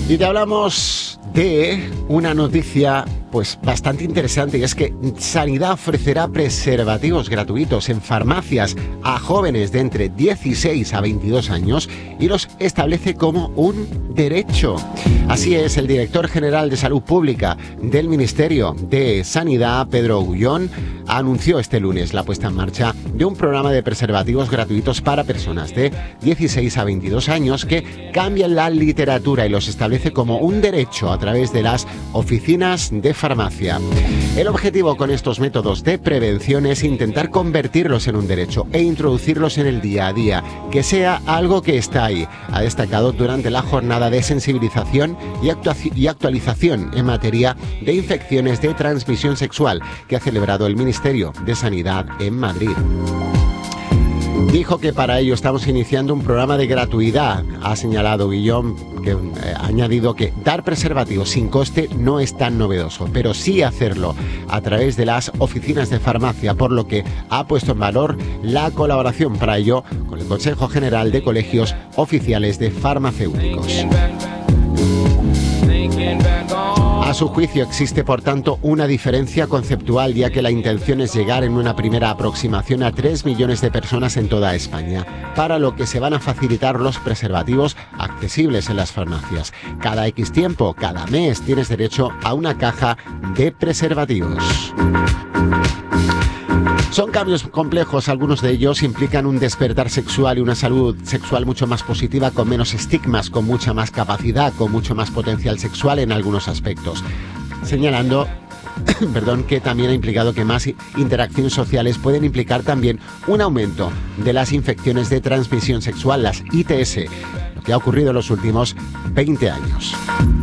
Y te hablamos de una noticia pues bastante interesante, y es que Sanidad ofrecerá preservativos gratuitos en farmacias a jóvenes de entre 16 a 22 años y los establece como un derecho. Así es, el director general de Salud Pública del Ministerio de Sanidad, Pedro Gullón, anunció este lunes la puesta en marcha de un programa de preservativos gratuitos para personas de 16 a 22 años que cambian la literatura y los establece como un derecho a través de las oficinas de farmacia. El objetivo con estos métodos de prevención es intentar convertirlos en un derecho e introducirlos en el día a día, que sea algo que está ahí, ha destacado durante la jornada de sensibilización y actualización en materia de infecciones de transmisión sexual que ha celebrado el Ministerio de Sanidad en Madrid. Dijo que para ello estamos iniciando un programa de gratuidad. Ha señalado Guillón, que ha añadido que dar preservativos sin coste no es tan novedoso, pero sí hacerlo a través de las oficinas de farmacia, por lo que ha puesto en valor la colaboración para ello con el Consejo General de Colegios Oficiales de Farmacéuticos. A su juicio existe, por tanto, una diferencia conceptual, ya que la intención es llegar en una primera aproximación a 3 millones de personas en toda España, para lo que se van a facilitar los preservativos accesibles en las farmacias. Cada X tiempo, cada mes, tienes derecho a una caja de preservativos. Son cambios complejos, algunos de ellos implican un despertar sexual y una salud sexual mucho más positiva, con menos estigmas, con mucha más capacidad, con mucho más potencial sexual en algunos aspectos. Señalando que también ha implicado que más interacciones sociales pueden implicar también un aumento de las infecciones de transmisión sexual, las ITS, lo que ha ocurrido en los últimos 20 años.